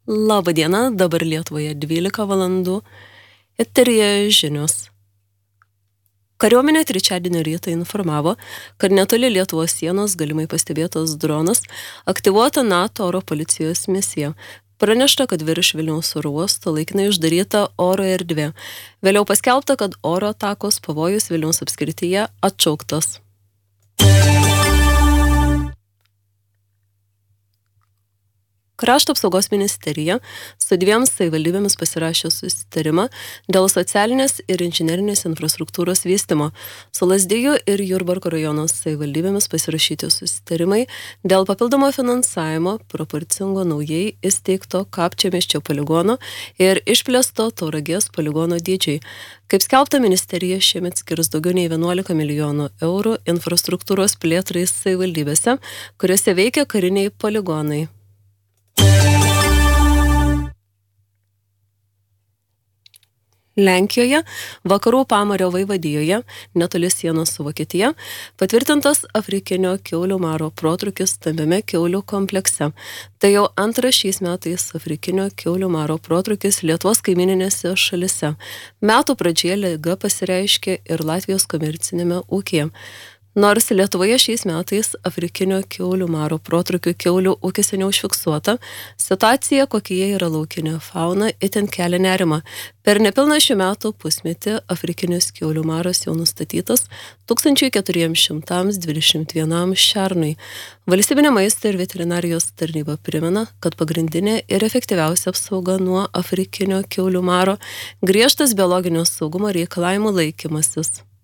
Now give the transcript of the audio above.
Labą dieną, dabar Lietuvoje 12 valandų. Eteryje žinios. Kariuomenė trečiadienio rytą informavo, kad netoli Lietuvos sienos galimai pastebėtas dronas, aktyvuota NATO oro policijos misija. Pranešta, kad virš Vilniaus oro uosto laikinai uždaryta oro erdvė. Vėliau paskelbta, kad oro atakos pavojus Vilniaus apskrityje atšauktas. Krašto apsaugos ministerija su 2 savivaldybėmis pasirašė susitarimą dėl socialinės ir inžinerinės infrastruktūros vystymo. Su Lazdijų ir Jurbarko rajono savivaldybėmis pasirašyti susitarimai dėl papildomo finansavimo proporcingo naujai įsteigto Kapčiamiesčio poligono ir išplėsto Tauragės poligono dydžiai. Kaip skelbta, ministerija šiemet skirs daugiau nei 11 milijonų eurų infrastruktūros plėtrai savivaldybėse, kuriuose veikia kariniai poligonai. Lenkijoje, vakarų Pamario vaivadijoje, netoli sienos su Vokietija, patvirtintas afrikinio kiaulių maro protrūkis stambiame kiaulių komplekse. Tai jau antras šiais metais afrikinio kiaulių maro protrūkis Lietuvos kaimininėse šalise. Metų pradžioje liga pasireiškė ir Latvijos komercinėme ūkyje. Nors Lietuvoje šiais metais afrikinio kiaulių maro protrūkių kiaulių ūkise neužfiksuota, situacija, kokie yra laukinė fauna, itin kelia nerimą. Per nepilną šių metų pusmetį afrikinis kiaulių maras jau nustatytas 1421 šernui. Valstybinė maisto ir veterinarijos tarnyba primena, kad pagrindinė ir efektyviausia apsauga nuo afrikinio kiaulių maro griežtas biologinio saugumo reikalavimų laikymasis.